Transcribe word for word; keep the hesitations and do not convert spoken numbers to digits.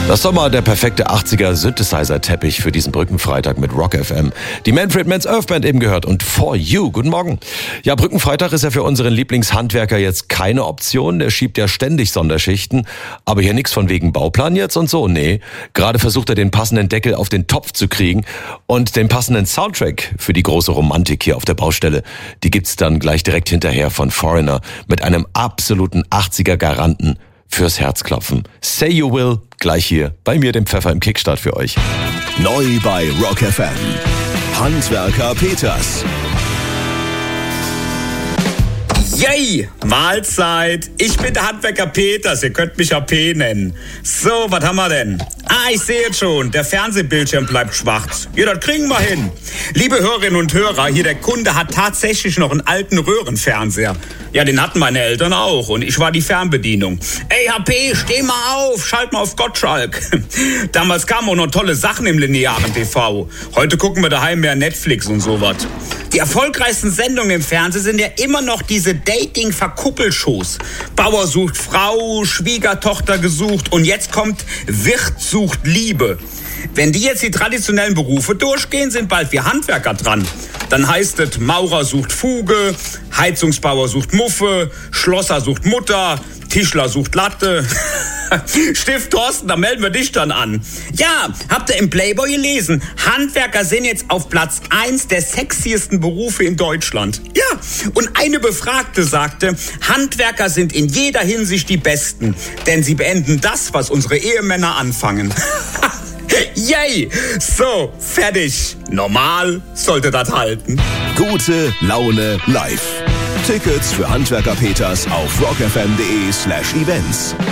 Das ist doch mal der perfekte achtziger-Synthesizer-Teppich für diesen Brückenfreitag mit Rock F M. Die Manfred Mann's Earth Band eben gehört und For You. Guten Morgen. Ja, Brückenfreitag ist ja für unseren Lieblingshandwerker jetzt keine Option. Der schiebt ja ständig Sonderschichten. Aber hier nichts von wegen Bauplan jetzt und so. Nee, gerade versucht er den passenden Deckel auf den Topf zu kriegen. Und den passenden Soundtrack für die große Romantik hier auf der Baustelle, die gibt's dann gleich direkt hinterher von Foreigner mit einem absoluten achtziger-Garanten fürs Herzklopfen. Say You Will, gleich hier bei mir, dem Pfeffer im Kickstart für euch. Neu bei Rock F M. Handwerker Peters. Yay! Mahlzeit! Ich bin der Handwerker Peters, ihr könnt mich A P nennen. So, was haben wir denn? Ah, ich sehe jetzt schon, der Fernsehbildschirm bleibt schwarz. Ja, das kriegen wir hin. Liebe Hörerinnen und Hörer, hier der Kunde hat tatsächlich noch einen alten Röhrenfernseher. Ja, den hatten meine Eltern auch und ich war die Fernbedienung. Ey, H P, steh mal auf, schalt mal auf Gottschalk. Damals kamen auch noch tolle Sachen im linearen T V. Heute gucken wir daheim mehr Netflix und sowas. Die erfolgreichsten Sendungen im Fernsehen sind ja immer noch diese Dating-Verkuppelshows. Bauer sucht Frau, Schwiegertochter gesucht und jetzt kommt Wirt sucht Liebe. Wenn die jetzt die traditionellen Berufe durchgehen, sind bald wir Handwerker dran. Dann heißt es, Maurer sucht Fuge, Heizungsbauer sucht Muffe, Schlosser sucht Mutter, Tischler sucht Latte. Stift Thorsten, da melden wir dich dann an. Ja, habt ihr im Playboy gelesen? Handwerker sind jetzt auf Platz eins der sexiesten Berufe in Deutschland. Ja, und eine Befragte sagte, Handwerker sind in jeder Hinsicht die Besten, denn sie beenden das, was unsere Ehemänner anfangen. Yay! So, fertig. Normal sollte das halten. Gute Laune live. Tickets für Handwerker Peters auf rockfm.de slash events.